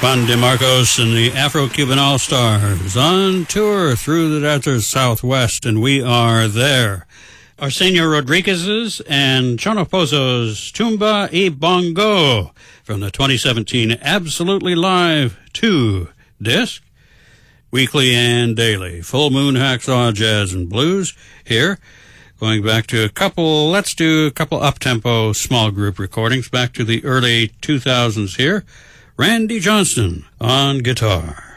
Juan DeMarcos and the Afro-Cuban All-Stars on tour through the desert Southwest, and we are there. Arsenio Rodriguez's and Chono Pozo's Tumba y Bongo from the 2017 Absolutely Live 2 disc. Weekly and daily. Full Moon Hacksaw Jazz and Blues here. Going back to let's do a couple up-tempo small group recordings back to the early 2000s here. Randy Johnston on guitar.